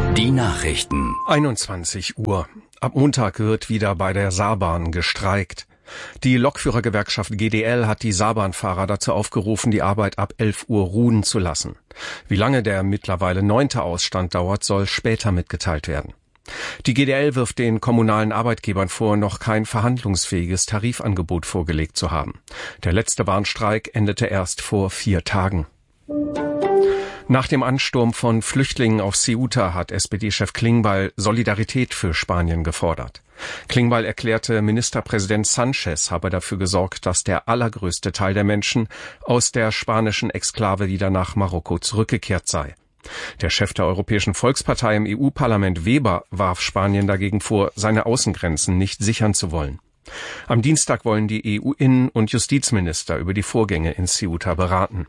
Die Nachrichten. 21 Uhr. Ab Montag wird wieder bei der Saarbahn gestreikt. Die Lokführergewerkschaft GDL hat die Saarbahnfahrer dazu aufgerufen, die Arbeit ab 11 Uhr ruhen zu lassen. Wie lange der mittlerweile 9. Ausstand dauert, soll später mitgeteilt werden. Die GDL wirft den kommunalen Arbeitgebern vor, noch kein verhandlungsfähiges Tarifangebot vorgelegt zu haben. Der letzte Bahnstreik endete erst vor 4 Tagen. Nach dem Ansturm von Flüchtlingen auf Ceuta hat SPD-Chef Klingbeil Solidarität für Spanien gefordert. Klingbeil erklärte, Ministerpräsident Sanchez habe dafür gesorgt, dass der allergrößte Teil der Menschen aus der spanischen Exklave wieder nach Marokko zurückgekehrt sei. Der Chef der Europäischen Volkspartei im EU-Parlament Weber warf Spanien dagegen vor, seine Außengrenzen nicht sichern zu wollen. Am Dienstag wollen die EU-Innen- und Justizminister über die Vorgänge in Ceuta beraten.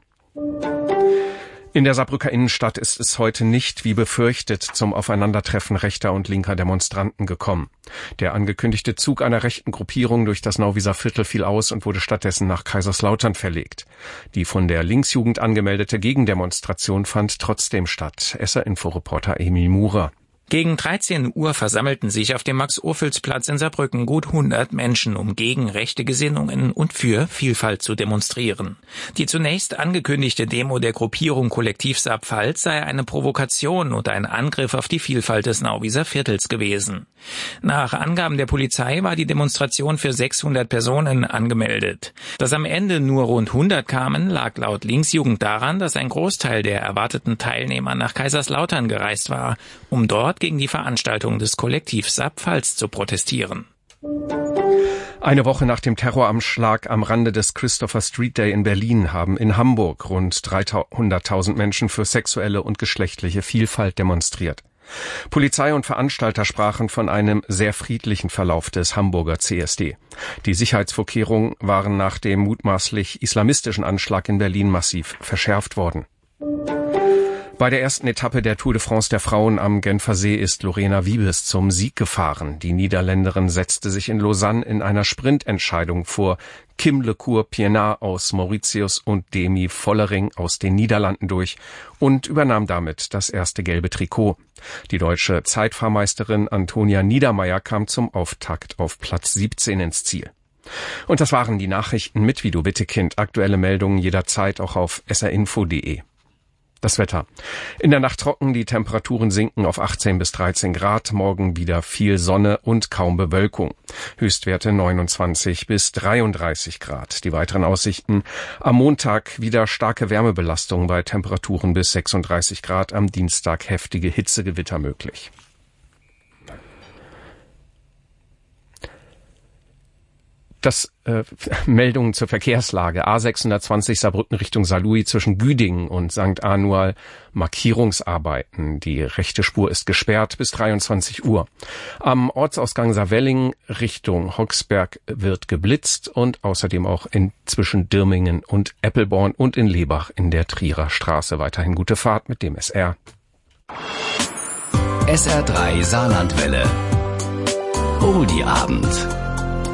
In der Saarbrücker Innenstadt ist es heute nicht, wie befürchtet, zum Aufeinandertreffen rechter und linker Demonstranten gekommen. Der angekündigte Zug einer rechten Gruppierung durch das Nauwieser Viertel fiel aus und wurde stattdessen nach Kaiserslautern verlegt. Die von der Linksjugend angemeldete Gegendemonstration fand trotzdem statt. SR-Info-Reporter Emil Murer. Gegen 13 Uhr versammelten sich auf dem Max-Ophüls-Platz in Saarbrücken gut 100 Menschen, um gegen rechte Gesinnungen und für Vielfalt zu demonstrieren. Die zunächst angekündigte Demo der Gruppierung Kollektiv Saar-Pfalz sei eine Provokation und ein Angriff auf die Vielfalt des Nauwieser Viertels gewesen. Nach Angaben der Polizei war die Demonstration für 600 Personen angemeldet. Dass am Ende nur rund 100 kamen, lag laut Linksjugend daran, dass ein Großteil der erwarteten Teilnehmer nach Kaiserslautern gereist war, um dort gegen die Veranstaltung des Kollektivs Saar-Pfalz zu protestieren. Eine Woche nach dem Terroranschlag am Rande des Christopher Street Day in Berlin haben in Hamburg rund 300.000 Menschen für sexuelle und geschlechtliche Vielfalt demonstriert. Polizei und Veranstalter sprachen von einem sehr friedlichen Verlauf des Hamburger CSD. Die Sicherheitsvorkehrungen waren nach dem mutmaßlich islamistischen Anschlag in Berlin massiv verschärft worden. Bei der ersten Etappe der Tour de France der Frauen am Genfer See ist Lorena Wiebes zum Sieg gefahren. Die Niederländerin setzte sich in Lausanne in einer Sprintentscheidung vor Kim Lecour-Pienaar aus Mauritius und Demi Vollering aus den Niederlanden durch und übernahm damit das erste gelbe Trikot. Die deutsche Zeitfahrmeisterin Antonia Niedermeyer kam zum Auftakt auf Platz 17 ins Ziel. Und das waren die Nachrichten mit Vido Wittekind. Aktuelle Meldungen jederzeit auch auf srinfo.de. Das Wetter. In der Nacht trocken, die Temperaturen sinken auf 18 bis 13 Grad, morgen wieder viel Sonne und kaum Bewölkung. Höchstwerte 29 bis 33 Grad. Die weiteren Aussichten: am Montag wieder starke Wärmebelastung bei Temperaturen bis 36 Grad, am Dienstag heftige Hitzegewitter möglich. Das Meldungen zur Verkehrslage. A620 Saarbrücken Richtung Saarlouis zwischen Güdingen und St. Anual Markierungsarbeiten. Die rechte Spur ist gesperrt bis 23 Uhr. Am Ortsausgang Saarwelling Richtung Hoxberg wird geblitzt und außerdem auch zwischen Dirmingen und Eppelborn und in Lebach in der Trierer Straße. Weiterhin gute Fahrt mit dem SR. SR3 Saarlandwelle. Oldie Abend.